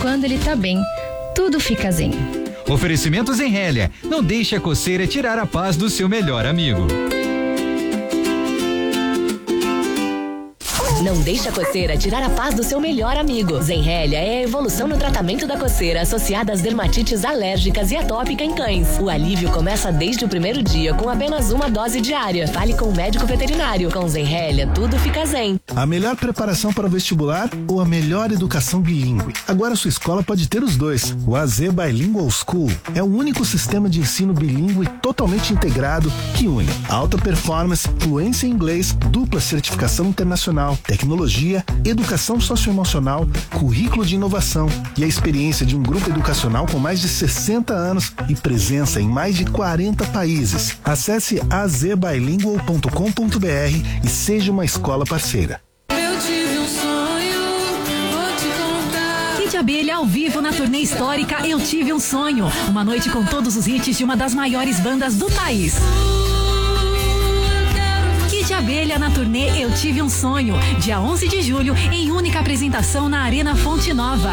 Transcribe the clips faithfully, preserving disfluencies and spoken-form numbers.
quando ele tá bem, tudo fica zen. Oferecimentos em Zenhélia. Não deixe a coceira tirar a paz do seu melhor amigo. Não deixe a coceira tirar a paz do seu melhor amigo. Zenhélia é a evolução no tratamento da coceira associada às dermatites alérgicas e atópica em cães. O alívio começa desde o primeiro dia com apenas uma dose diária. Fale com o médico veterinário. Com Zenhélia, tudo fica zen. A melhor preparação para o vestibular ou a melhor educação bilíngue? Agora sua escola pode ter os dois. O A Z Bilingual School é o único sistema de ensino bilíngue totalmente integrado que une alta performance, fluência em inglês, dupla certificação internacional, tecnologia, educação socioemocional, currículo de inovação e a experiência de um grupo educacional com mais de sessenta anos e presença em mais de quarenta países. Acesse a z bilingual ponto com ponto b r e seja uma escola parceira. Eu tive um sonho, vou te contar. Kid Abelha ao vivo na turnê histórica Eu Tive um Sonho. Uma noite com todos os hits de uma das maiores bandas do país. Kid Abelha na turnê Eu Tive um Sonho, dia onze de julho, em única apresentação na Arena Fonte Nova.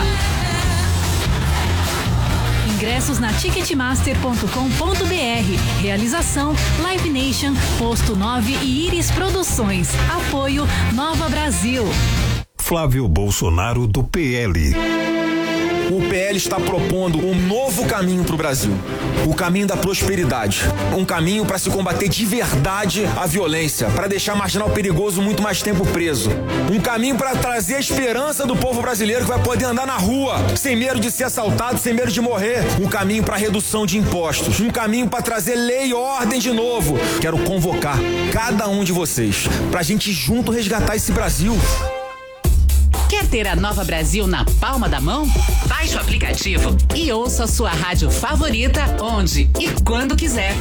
Ingressos na ticketmaster ponto com ponto b r. Realização Live Nation, Posto nove e Iris Produções. Apoio Nova Brasil. Flávio Bolsonaro do P L. O P L está propondo um novo caminho para o Brasil. O caminho da prosperidade. Um caminho para se combater de verdade a violência, para deixar marginal perigoso muito mais tempo preso. Um caminho para trazer a esperança do povo brasileiro que vai poder andar na rua, sem medo de ser assaltado, sem medo de morrer. Um caminho para redução de impostos. Um caminho para trazer lei e ordem de novo. Quero convocar cada um de vocês para a gente junto resgatar esse Brasil. Quer ter a Nova Brasil na palma da mão? Baixe o aplicativo e ouça a sua rádio favorita onde e quando quiser.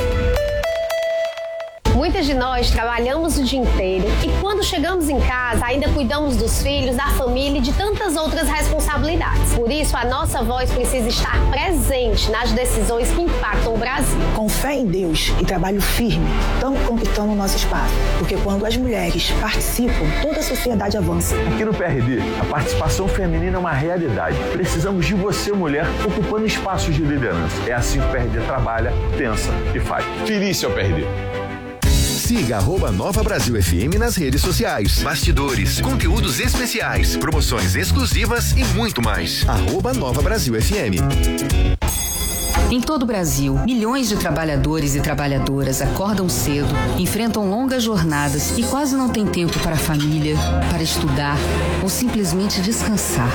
Muitas de nós trabalhamos o dia inteiro e quando chegamos em casa ainda cuidamos dos filhos, da família e de tantas outras responsabilidades. Por isso, a nossa voz precisa estar presente nas decisões que impactam o Brasil. Com fé em Deus e trabalho firme, estamos conquistando o nosso espaço. Porque quando as mulheres participam, toda a sociedade avança. Aqui no P R D, a participação feminina é uma realidade. Precisamos de você, mulher, ocupando espaços de liderança. É assim que o P R D trabalha, pensa e faz. Feliz ao P R D. Siga arroba Nova Brasil F M nas redes sociais. Bastidores, conteúdos especiais, promoções exclusivas e muito mais. Arroba Nova Brasil F M. Em todo o Brasil, milhões de trabalhadores e trabalhadoras acordam cedo, enfrentam longas jornadas e quase não têm tempo para a família, para estudar ou simplesmente descansar.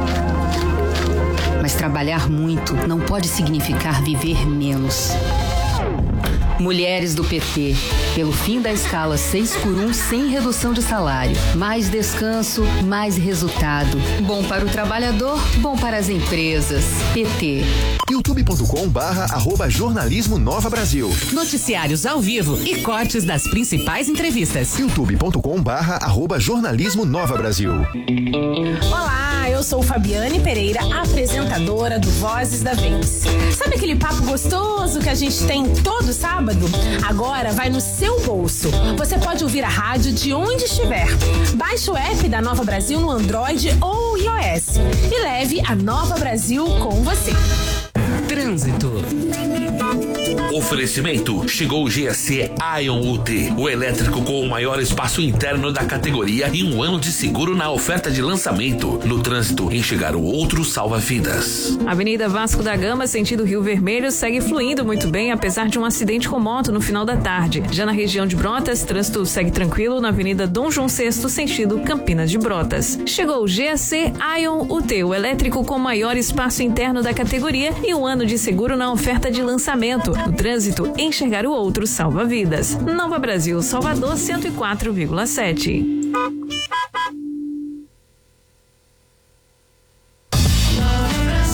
Mas trabalhar muito não pode significar viver menos. Mulheres do P T, pelo fim da escala seis por um sem redução de salário. Mais descanso, mais resultado. Bom para o trabalhador, bom para as empresas. P T. youtube ponto com barra arroba jornalismo Nova Brasil. Noticiários ao vivo e cortes das principais entrevistas. youtube ponto com barra arroba jornalismo Nova Brasil. Olá, eu sou Fabiane Pereira, apresentadora do Vozes da Vez. Sabe aquele papo gostoso que a gente tem todo sábado? Agora vai no seu bolso. Você pode ouvir a rádio de onde estiver. Baixe o app da Nova Brasil no Android ou iOS e leve a Nova Brasil com você. Trânsito. Oferecimento: chegou o G C Ion U T, o elétrico com o maior espaço interno da categoria e um ano de seguro na oferta de lançamento. No trânsito, enxergar o outro salva-vidas. Avenida Vasco da Gama, sentido Rio Vermelho, segue fluindo muito bem, apesar de um acidente com moto no final da tarde. Já na região de Brotas, trânsito segue tranquilo na Avenida Dom João sexto, sentido Campinas de Brotas. Chegou o G C Ion U T, o elétrico com maior espaço interno da categoria e um ano de seguro na oferta de lançamento. No trânsito, enxergar o outro salva vidas. Nova Brasil, Salvador, cento e quatro vírgula sete.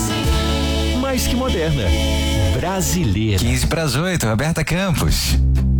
Mais que moderna. Brasileira. quinze para as oito, Roberta Campos.